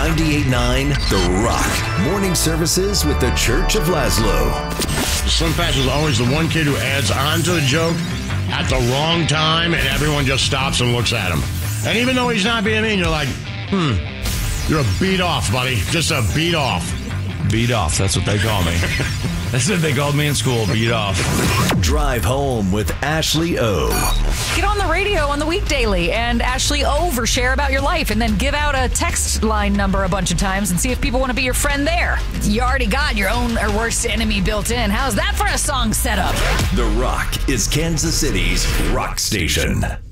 98.9 The Rock. Morning services with the Church of Laszlo. Slim Fast is always the one kid who adds on to the joke at the wrong time, and everyone just stops and looks at him. And even though he's not being mean, you're like, you're a beat off, buddy. Just a beat off. Beat off, that's what they call me. That's what they called me in school, beat off. Drive home with Ashley O. Get on the radio on the weekdaily and Ashley over share about your life, and then give out a text line number a bunch of times and see if people want to be your friend there. You already got your own or worst enemy built in. How's that for a song setup? The Rock is Kansas City's rock station.